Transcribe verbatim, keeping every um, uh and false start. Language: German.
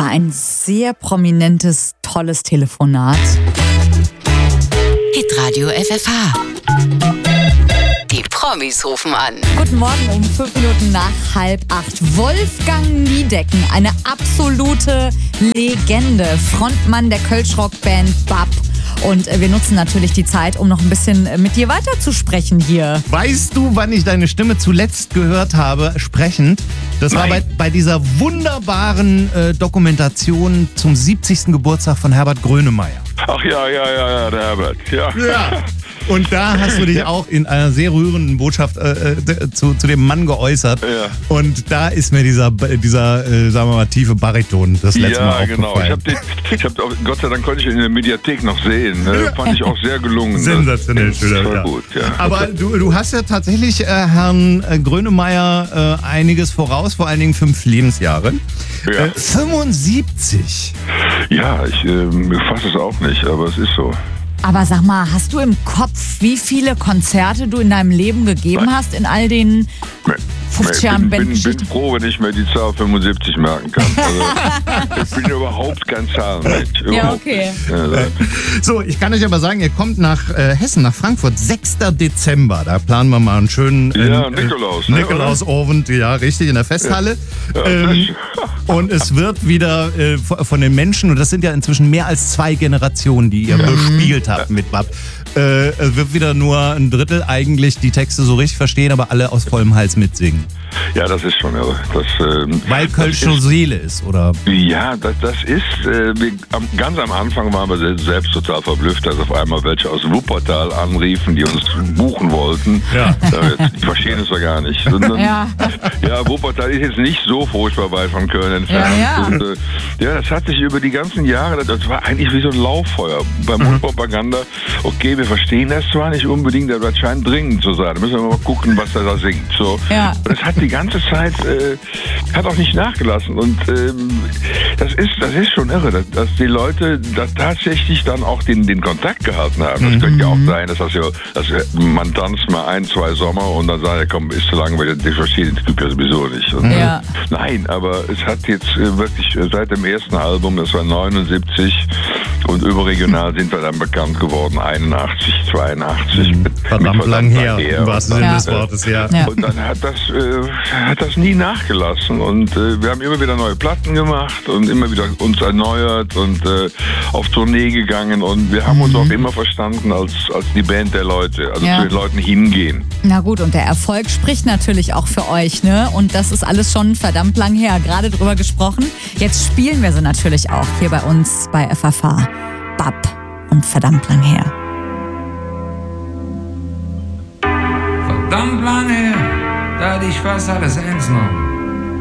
war ein sehr prominentes, tolles Telefonat. Hitradio F F H. Die Promis rufen an. Guten Morgen um fünf Minuten nach halb acht. Wolfgang Niedecken, eine absolute Legende. Frontmann der Kölsch-Rockband B A P. Und wir nutzen natürlich die Zeit, um noch ein bisschen mit dir weiterzusprechen hier. Weißt du, wann ich deine Stimme zuletzt gehört habe, sprechend? Das Nein. war bei, bei dieser wunderbaren äh, Dokumentation zum siebzigsten Geburtstag von Herbert Grönemeyer. Ach ja, ja, ja, ja, der Herbert, ja. Ja. Und da hast du dich auch in einer sehr rührenden Botschaft äh, zu, zu dem Mann geäußert. Ja. Und da ist mir dieser, dieser äh, sagen wir mal, tiefe Bariton das letzte ja, Mal aufgefallen. Ja, genau. Ich hab den, ich hab, Gott sei Dank konnte ich ihn in der Mediathek noch sehen. Ne? Fand ich auch sehr gelungen. Sensationell, schön. Ja. Gut, ja. Aber du, du hast ja tatsächlich äh, Herrn äh, Grönemeyer äh, einiges voraus, vor allen Dingen fünf Lebensjahre. Ja. Äh, fünfundsiebzig. Ja, ich äh, fasse es auch nicht, aber es ist so. Aber sag mal, hast du im Kopf, wie viele Konzerte du in deinem Leben gegeben Nein. hast in all den fünfzig Jahren Ich bin, bin, Bandgeschichte? bin froh, wenn ich mir die Zahl fünfundsiebzig merken kann. Also, ich bin überhaupt kein Zahlenmensch. Ja, okay. Ja, so, ich kann euch aber sagen, ihr kommt nach äh, Hessen, nach Frankfurt, sechster Dezember. Da planen wir mal einen schönen äh, ja, Nikolaus. Äh, Nikolaus-Abend, ja, richtig, in der Festhalle. Ja. Ähm, Ja, und es wird wieder äh, von den Menschen, und das sind ja inzwischen mehr als zwei Generationen, die ihr bespielt habt mit B A P, äh, es wird wieder nur ein Drittel eigentlich die Texte so richtig verstehen, aber alle aus vollem Hals mitsingen. ja, das ist schon irre. Das, ähm, Weil Kölsche Seele ist, oder? Ja, das, das ist, äh, wir, am, ganz am Anfang waren wir selbst total verblüfft, dass auf einmal welche aus Wuppertal anriefen, die uns buchen wollten. Ja. Äh, die verstehen es ja gar nicht. Sondern, Ja. ja, Wuppertal ist jetzt nicht so furchtbar weit von Köln entfernt. Ja, ja. Und, äh, ja, das hat sich über die ganzen Jahre, das, das war eigentlich wie so ein Lauffeuer. Bei Mundpropaganda, okay, wir verstehen das zwar nicht unbedingt, aber das scheint dringend zu sein. Da müssen wir mal gucken, was er da singt. So. Ja. Und das hat die ganze Zeit, äh, hat auch nicht nachgelassen. Und ähm, das ist das ist schon irre, dass, dass die Leute da tatsächlich dann auch den, den Kontakt gehalten haben. Das könnte ja auch sein, dass, das ja, dass man tanzt mal ein, zwei Sommer und dann sagt, komm, ist zu langweilig, ich verstehe den Typ ja sowieso nicht. Und, Ja. äh, nein, aber es hat jetzt äh, wirklich äh, seit dem ersten Album, das war neunundsiebzig, und überregional sind wir dann bekannt geworden, einundachtzig, zweiundachtzig. Mhm. Mit, Verdammt mit lang her, im wahrsten Sinne Ja. des Wortes, ja. Ja. Und dann hat das, äh, hat das nie nachgelassen. Und äh, wir haben immer wieder neue Platten gemacht und immer wieder uns erneuert und äh, auf Tournee gegangen. Und wir haben uns auch immer verstanden als, als die Band der Leute, also Ja. zu den Leuten hingehen. Na gut, und der Erfolg spricht natürlich auch für euch, ne? Und das ist alles schon verdammt lang her. Gerade drüber gesprochen. Jetzt spielen wir sie natürlich auch hier bei uns bei F F H. B A P und verdammt lang her. Verdammt lang her, da hatte ich fast alles eins noch.